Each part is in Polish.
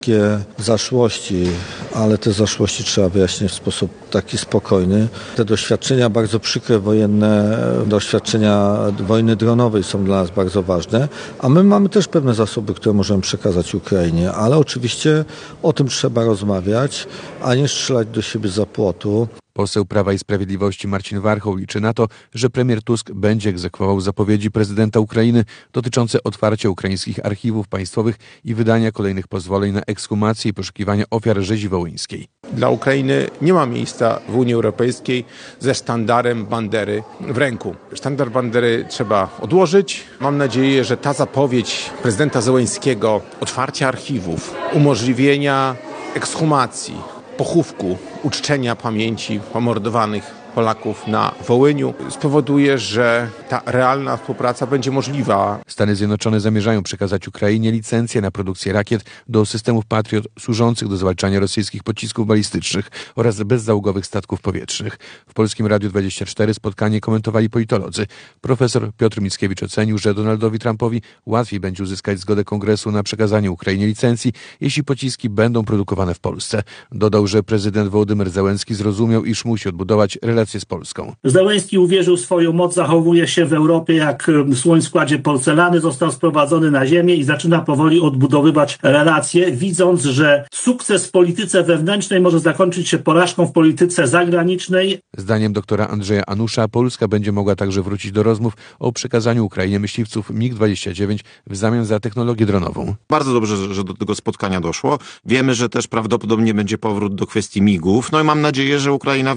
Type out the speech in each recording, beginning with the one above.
Takie zaszłości, ale te zaszłości trzeba wyjaśnić w sposób taki spokojny. Te doświadczenia bardzo przykre wojenne, doświadczenia wojny dronowej są dla nas bardzo ważne, a my mamy też pewne zasoby, które możemy przekazać Ukrainie, ale oczywiście o tym trzeba rozmawiać, a nie strzelać do siebie za płotu. Poseł Prawa i Sprawiedliwości Marcin Warchoł liczy na to, że premier Tusk będzie egzekwował zapowiedzi prezydenta Ukrainy dotyczące otwarcia ukraińskich archiwów państwowych i wydania kolejnych pozwoleń na ekshumację i poszukiwania ofiar rzezi wołyńskiej. Dla Ukrainy nie ma miejsca w Unii Europejskiej ze sztandarem bandery w ręku. Sztandar bandery trzeba odłożyć. Mam nadzieję, że ta zapowiedź prezydenta Zełeńskiego otwarcia archiwów, umożliwienia ekshumacji, pochówku, uczczenia pamięci pomordowanych Polaków na Wołyniu spowoduje, że ta realna współpraca będzie możliwa. Stany Zjednoczone zamierzają przekazać Ukrainie licencję na produkcję rakiet do systemów Patriot służących do zwalczania rosyjskich pocisków balistycznych oraz bezzałogowych statków powietrznych. W Polskim Radiu 24 spotkanie komentowali politolodzy. Profesor Piotr Mickiewicz ocenił, że Donaldowi Trumpowi łatwiej będzie uzyskać zgodę Kongresu na przekazanie Ukrainie licencji, jeśli pociski będą produkowane w Polsce. Dodał, że prezydent Wołodymyr Zełenski zrozumiał, iż musi odbudować relacje z Polską. Zełenski uwierzył w swoją moc, zachowuje się w Europie jak słoń w składzie porcelany, został sprowadzony na ziemię i zaczyna powoli odbudowywać relacje, widząc, że sukces w polityce wewnętrznej może zakończyć się porażką w polityce zagranicznej. Zdaniem doktora Andrzeja Anusza Polska będzie mogła także wrócić do rozmów o przekazaniu Ukrainie myśliwców MiG-29 w zamian za technologię dronową. Bardzo dobrze, że do tego spotkania doszło. Wiemy, że też prawdopodobnie będzie powrót do kwestii MiG-ów. No i mam nadzieję, że Ukraina w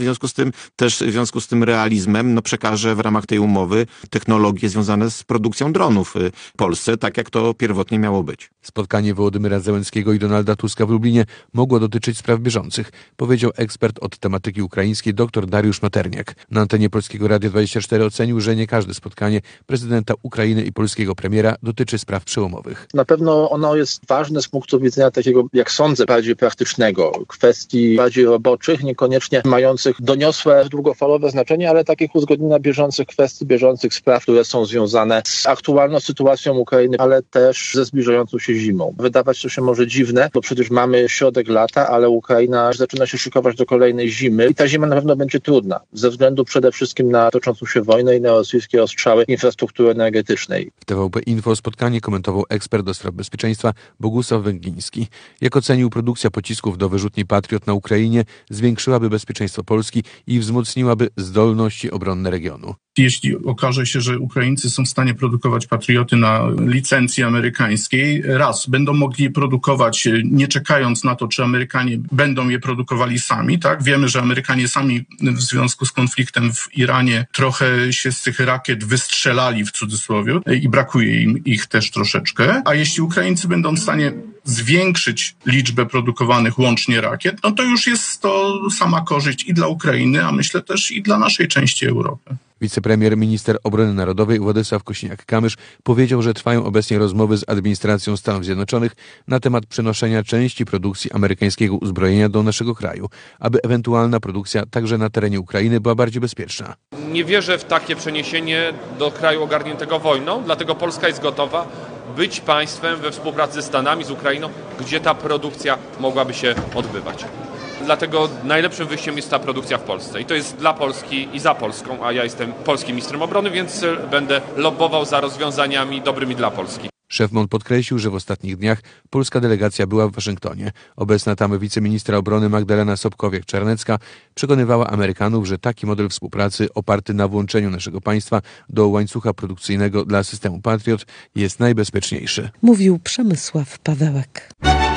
związku z tym realizmem przekaże w ramach tej umowy technologie związane z produkcją dronów w Polsce, tak jak to pierwotnie miało być. Spotkanie Wołodymyra Zełenskiego i Donalda Tuska w Lublinie mogło dotyczyć spraw bieżących, powiedział ekspert od tematyki ukraińskiej dr Dariusz Materniak. Na antenie Polskiego Radia 24 ocenił, że nie każde spotkanie prezydenta Ukrainy i polskiego premiera dotyczy spraw przełomowych. Na pewno ono jest ważne z punktu widzenia takiego, jak sądzę, bardziej praktycznego, kwestii bardziej roboczych, niekoniecznie mających doniosłe długofalowe znaczenie, ale takich uzgodnienia bieżących kwestii, bieżących spraw, które są związane z aktualną sytuacją Ukrainy, ale też ze zbliżającą się zimą. Wydawać to się może dziwne, bo przecież mamy środek lata, ale Ukraina zaczyna się szykować do kolejnej zimy i ta zima na pewno będzie trudna, ze względu przede wszystkim na toczącą się wojnę i na rosyjskie ostrzały infrastruktury energetycznej. W TVP Info spotkanie komentował ekspert do spraw bezpieczeństwa Bogusław Węgiński. Jak ocenił, produkcja pocisków do wyrzutni Patriot na Ukrainie zwiększyłaby bezpieczeństwo Polski i wzmocniłaby zdolności obronne regionu. Jeśli okaże się, że Ukraińcy są w stanie produkować patrioty na licencji amerykańskiej, będą mogli je produkować nie czekając na to, czy Amerykanie będą je produkowali sami, tak? Wiemy, że Amerykanie sami w związku z konfliktem w Iranie trochę się z tych rakiet wystrzelali w cudzysłowie i brakuje im ich też troszeczkę. A jeśli Ukraińcy będą w stanie zwiększyć liczbę produkowanych łącznie rakiet, no to już jest to sama korzyść i dla Ukrainy, a myślę też i dla naszej części Europy. Wicepremier, minister obrony narodowej Władysław Kosiniak-Kamysz powiedział, że trwają obecnie rozmowy z administracją Stanów Zjednoczonych na temat przenoszenia części produkcji amerykańskiego uzbrojenia do naszego kraju, aby ewentualna produkcja także na terenie Ukrainy była bardziej bezpieczna. Nie wierzę w takie przeniesienie do kraju ogarniętego wojną, dlatego Polska jest gotowa być państwem we współpracy ze Stanami, z Ukrainą, gdzie ta produkcja mogłaby się odbywać. Dlatego najlepszym wyjściem jest ta produkcja w Polsce. I to jest dla Polski i za Polską, a ja jestem polskim ministrem obrony, więc będę lobbował za rozwiązaniami dobrymi dla Polski. Szef MON podkreślił, że w ostatnich dniach polska delegacja była w Waszyngtonie. Obecna tam wiceministra obrony Magdalena Sobkowiak-Czarnecka przekonywała Amerykanów, że taki model współpracy oparty na włączeniu naszego państwa do łańcucha produkcyjnego dla systemu Patriot jest najbezpieczniejszy. Mówił Przemysław Pawełek.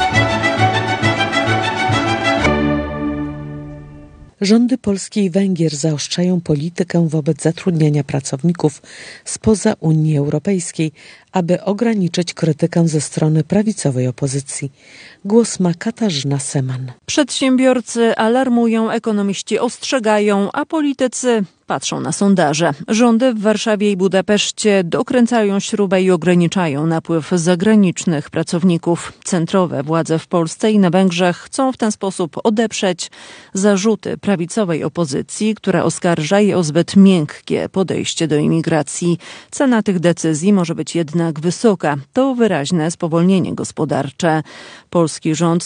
Rządy Polski i Węgier zaostrzają politykę wobec zatrudniania pracowników spoza Unii Europejskiej, aby ograniczyć krytykę ze strony prawicowej opozycji. Głos ma Katarzyna Seman. Przedsiębiorcy alarmują, ekonomiści ostrzegają, a politycy patrzą na sondaże. Rządy w Warszawie i Budapeszcie dokręcają śrubę i ograniczają napływ zagranicznych pracowników. Centrowe władze w Polsce i na Węgrzech chcą w ten sposób odeprzeć zarzuty prawicowej opozycji, która oskarża je o zbyt miękkie podejście do imigracji. Cena tych decyzji może być jednak wysoka. To wyraźne spowolnienie gospodarcze. Polski rząd